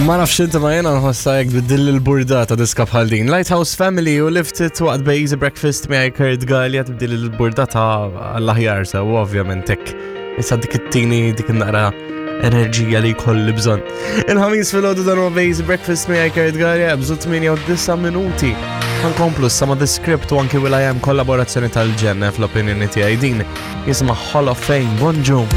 Ma nafx inti ma jena nħossa jek biddil il-burdata diska bħal din. Lighthouse Family u lifted waqt Bejzi Breakfast mi Kurt Gallia tibdil il-burdata għall-aħjar sa u ovvjament hekk. Issa dik it-tini dik naqra enerġija li jkolli bżonn. Il-ħamis fil-għodu dan u Bejzi Breakfast mi Kurt Gallia bżu 8 minuti. Ħankomplu sama The Script u anki will.i.am kollaborazzjoni tal-ġenne fl-opinjoni tiegħi din jisma' Hall of Fame. Bonġu.